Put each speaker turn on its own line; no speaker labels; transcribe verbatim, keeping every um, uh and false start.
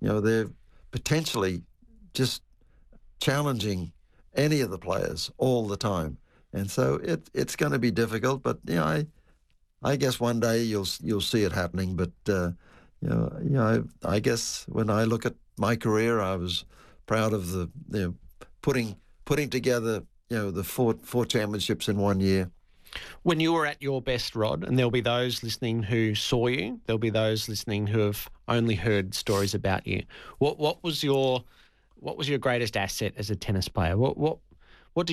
You know, they're potentially just challenging any of the players all the time, and so it it's going to be difficult. But you know, I I guess one day you'll you'll see it happening. But uh, you know, you know, I, I guess when I look at my career, I was proud of the you know putting putting together you know the four four championships in one year.
When you were at your best, Rod, and there'll be those listening who saw you, there'll be those listening who have only heard stories about you. What what was your what was your greatest asset as a tennis player? What what